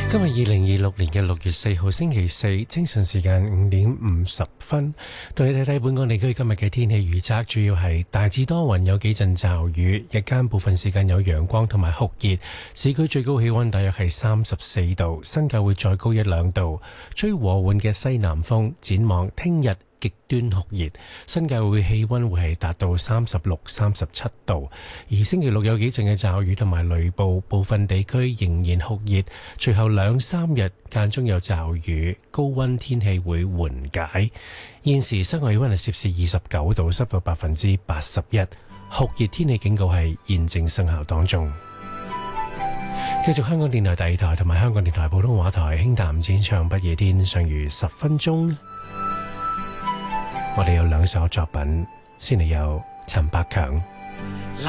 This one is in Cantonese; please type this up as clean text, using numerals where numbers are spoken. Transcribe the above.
今日2026年嘅6月4號星期四，清晨時間5點50分，同你睇睇本港地區今日嘅天氣預測，主要係大致多雲，有幾陣驟雨，日間部分時間有陽光同埋酷熱，市區最高氣溫大約係34度，新界會再高1-2度，吹和緩嘅西南風。展望聽日極端酷熱，新界會氣溫會係達到36、37度，而星期六有幾陣嘅驟雨同埋雷暴，部分地區仍然酷熱，隨後2-3日間中有驟雨，高溫天氣會緩解。現時室外氣溫係攝氏29度，濕度81%，酷熱天氣警告係現正生效當中。繼續香港電台第2台同埋香港電台普通話台輕談展唱不夜天，尚餘10分鐘。我哋有2首作品，先嚟有陳百強。